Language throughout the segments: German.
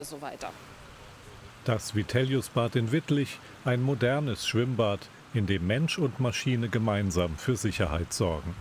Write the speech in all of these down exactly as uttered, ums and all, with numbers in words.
so weiter. Das Vitellius-Bad in Wittlich, ein modernes Schwimmbad, in dem Mensch und Maschine gemeinsam für Sicherheit sorgen.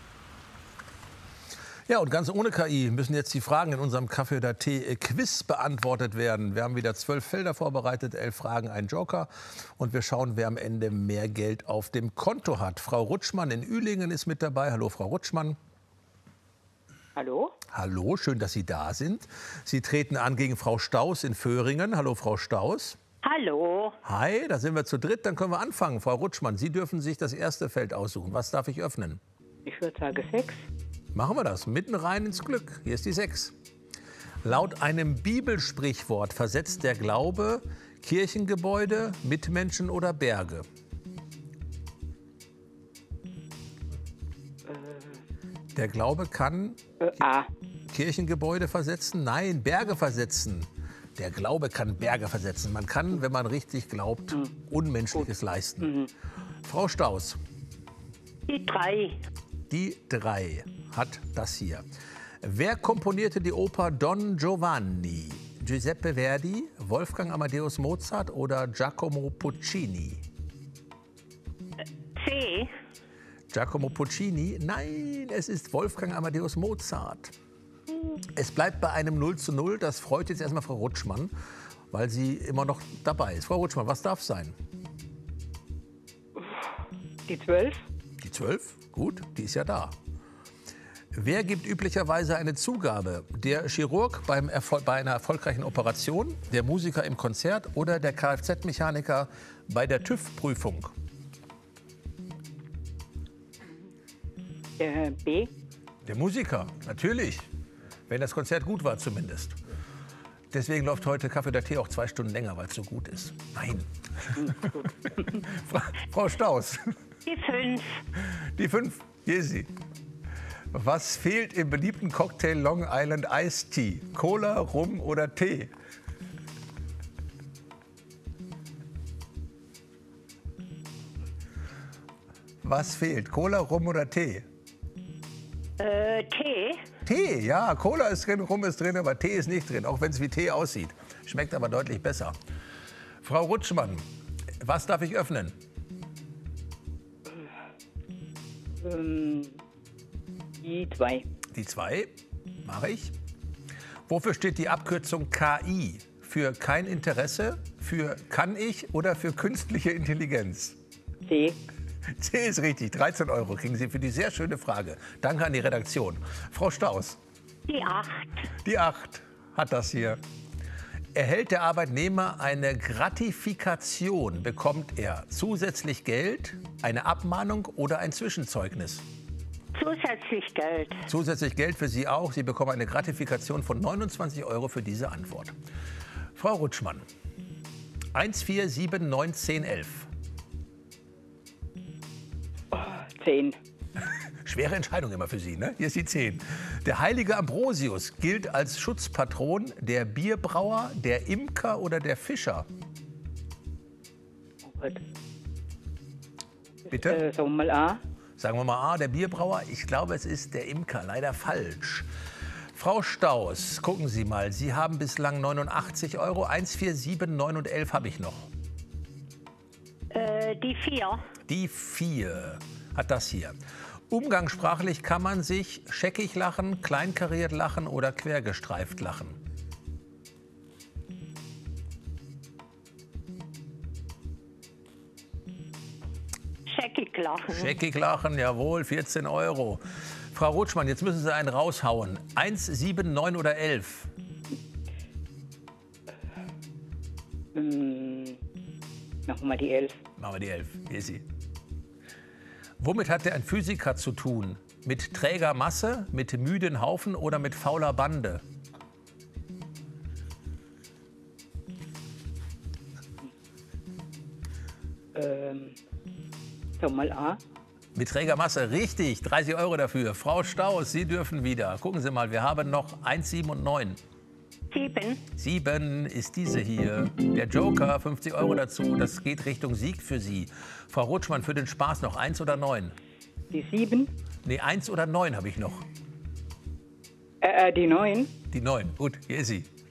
Ja, und ganz ohne K I müssen jetzt die Fragen in unserem Kaffee oder Tee Quiz beantwortet werden. Wir haben wieder zwölf Felder vorbereitet, elf Fragen, ein Joker. Und wir schauen, wer am Ende mehr Geld auf dem Konto hat. Frau Rutschmann in Ühlingen ist mit dabei. Hallo, Frau Rutschmann. Hallo? Hallo, schön, dass Sie da sind. Sie treten an gegen Frau Staus in Föhringen. Hallo, Frau Staus. Hallo. Hi, da sind wir zu dritt. Dann können wir anfangen. Frau Rutschmann, Sie dürfen sich das erste Feld aussuchen. Was darf ich öffnen? Ich würde sagen sechs. Machen wir das. Mitten rein ins Glück. Hier ist die sechs. Laut einem Bibelsprichwort versetzt der Glaube Kirchengebäude, Mitmenschen oder Berge. Der Glaube kann Äh, A. Kirchengebäude versetzen? Nein, Berge versetzen. Der Glaube kann Berge versetzen. Man kann, wenn man richtig glaubt, Mhm. Unmenschliches Gut. leisten. Mhm. Frau Staus, Die drei. die drei hat das hier. Wer komponierte die Oper Don Giovanni? Giuseppe Verdi, Wolfgang Amadeus Mozart oder Giacomo Puccini? C. Giacomo Puccini? Nein, es ist Wolfgang Amadeus Mozart. Es bleibt bei einem null zu null. Das freut jetzt erstmal Frau Rutschmann, weil sie immer noch dabei ist. Frau Rutschmann, was darf sein? Die zwölf. Die zwölf? Gut, die ist ja da. Wer gibt üblicherweise eine Zugabe? Der Chirurg beim Erfol- bei einer erfolgreichen Operation, der Musiker im Konzert oder der Kfz-Mechaniker bei der TÜV-Prüfung? Äh, B. Der Musiker, natürlich. Wenn das Konzert gut war zumindest. Deswegen läuft heute Kaffee oder Tee auch zwei Stunden länger, weil es so gut ist. Nein. Fra- Frau Staus, Die fünf. die fünf, hier ist sie. Was fehlt im beliebten Cocktail Long Island Iced Tea? Cola, Rum oder Tee? Was fehlt? Cola, Rum oder Tee? Äh, T. Tee, ja, Cola ist drin, Rum ist drin, aber Tee ist nicht drin, auch wenn es wie Tee aussieht. Schmeckt aber deutlich besser. Frau Rutschmann, was darf ich öffnen? Ähm, die zwei. Die zwei, mache ich. Wofür steht die Abkürzung K I? Für kein Interesse, für kann ich oder für künstliche Intelligenz? C. C ist richtig, dreizehn Euro kriegen Sie für die sehr schöne Frage. Danke an die Redaktion. Frau Staus, Die acht. die acht hat das hier. Erhält der Arbeitnehmer eine Gratifikation, bekommt er zusätzlich Geld, eine Abmahnung oder ein Zwischenzeugnis? Zusätzlich Geld. Zusätzlich Geld für Sie auch. Sie bekommen eine Gratifikation von neunundzwanzig Euro für diese Antwort. Frau Rutschmann, eins, vier, sieben, neun, zehn, elf. Zehn. Schwere Entscheidung immer für Sie, ne? Hier ist die zehn. Der heilige Ambrosius gilt als Schutzpatron der Bierbrauer, der Imker oder der Fischer. Oh Gott. Bitte? Äh, sagen wir mal A. Sagen wir mal A, der Bierbrauer. Ich glaube, es ist der Imker. Leider falsch. Frau Staus, gucken Sie mal. Sie haben bislang neunundachtzig Euro. eins, vier, sieben, neun und elf habe ich noch. Äh, die vier. Die vier hat das hier. Umgangssprachlich kann man sich scheckig lachen, kleinkariert lachen oder quergestreift lachen. Scheckig lachen. Scheckig lachen, jawohl, vierzehn Euro. Frau Rutschmann, jetzt müssen Sie einen raushauen. eins, sieben, neun oder elf? Hm, machen wir mal die elf. Machen wir die elf. Hier ist sie. Womit hat denn ein Physiker zu tun? Mit träger Masse, mit müden Haufen oder mit fauler Bande? Ähm, sagen wir mal A. Mit träger Masse, richtig. dreißig Euro dafür. Frau Staus, Sie dürfen wieder. Gucken Sie mal, wir haben noch eins, sieben und neun. Sieben. sieben ist diese hier. Der Joker, fünfzig Euro dazu. Das geht Richtung Sieg für Sie. Frau Rutschmann, für den Spaß noch eins oder neun? Die sieben. Nee, eins oder neun habe ich noch. Äh, die neun. Die neun. Gut, hier ist sie.